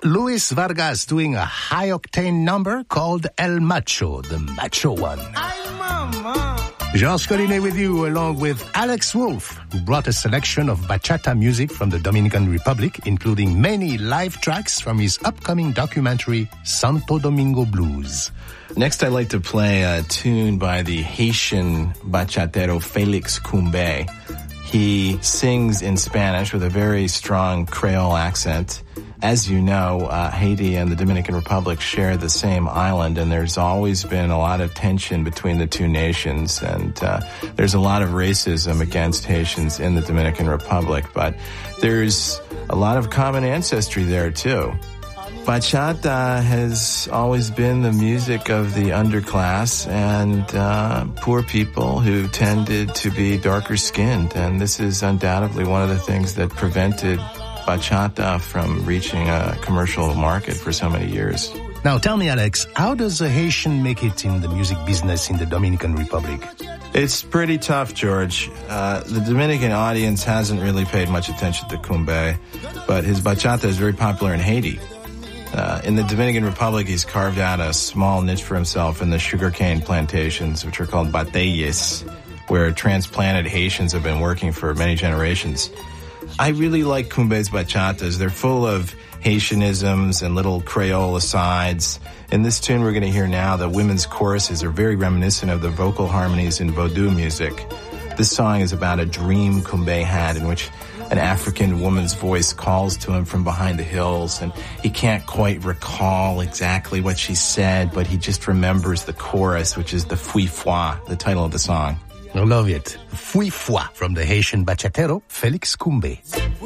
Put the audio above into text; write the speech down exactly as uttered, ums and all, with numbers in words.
Luis Vargas doing a high-octane number called El Macho, the macho one. Ay, mama. Georges Collinet with you, along with Alex Wolf, who brought a selection of bachata music from the Dominican Republic, including many live tracks from his upcoming documentary, Santo Domingo Blues. Next, I'd like to play a tune by the Haitian bachatero Felix Coumbé. He sings in Spanish with a very strong Creole accent. As you know, uh, Haiti and the Dominican Republic share the same island, and there's always been a lot of tension between the two nations, and uh, there's a lot of racism against Haitians in the Dominican Republic, but there's a lot of common ancestry there, too. Bachata has always been the music of the underclass and uh, poor people who tended to be darker skinned, and this is undoubtedly one of the things that prevented bachata from reaching a commercial market for so many years. Now tell me, Alex, how does a Haitian make it in the music business in the Dominican Republic? It's pretty tough, George. Uh, the Dominican audience hasn't really paid much attention to Coumbé, but his bachata is very popular in Haiti. Uh, in the Dominican Republic, he's carved out a small niche for himself in the sugarcane plantations, which are called bateyes, where transplanted Haitians have been working for many generations. I really like Coumbé's bachatas. They're full of Haitianisms and little Creole asides. In this tune we're going to hear now, the women's choruses are very reminiscent of the vocal harmonies in Vodou music. This song is about a dream Coumbé had in which an African woman's voice calls to him from behind the hills, and he can't quite recall exactly what she said, but he just remembers the chorus, which is the Fui Foi, the title of the song. I love it. Fui Foi from the Haitian bachatero Felix Coumbé.